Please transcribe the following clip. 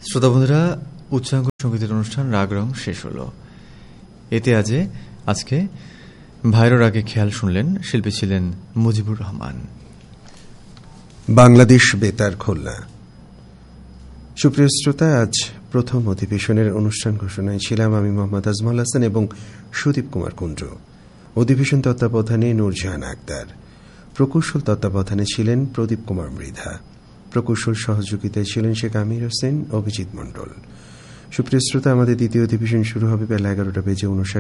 শ্রোতা বন্ধুরা, উচ্চাঙ্গ সঙ্গীতের অনুষ্ঠান রাগ রং শেষ হল। এতে আজকে ভাইরো রাগে খেয়াল শুনলেন। শিল্পী ছিলেন মুজিবুর রহমান। বাংলাদেশ বেতার খুলনা। সুপ্রিয় শ্রোতা, আজ প্রথম অধিবেশনের অনুষ্ঠান ঘোষণায় ছিলাম আমি মোহাম্মদ আজমল হাসান এবং সুদীপ কুমার কুন্ডু। অধিবেশন তত্ত্বাবধানে নূরজাহান আক্তার, প্রকৌশল তত্ত্বাবধানে ছিলেন প্রদীপ কুমার মৃধা, প্রকৌশল সহযোগিতায় ছিলেন শেখ আমির হোসেন, অভিজিৎ মণ্ডল। সুপ্রিয় শ্রোতা, আমাদের দ্বিতীয় অধিবেশন শুরু হবে বেলা 11:59